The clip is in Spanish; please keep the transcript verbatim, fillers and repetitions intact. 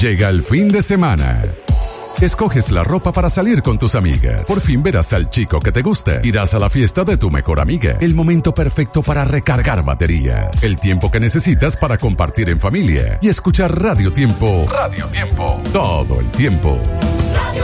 Llega el fin de semana. Escoges la ropa para salir con tus amigas. Por fin verás al chico que te gusta. Irás a la fiesta de tu mejor amiga. El momento perfecto para recargar baterías. El tiempo que necesitas para compartir en familia y escuchar Radio Tiempo. Radio Tiempo. Todo el tiempo.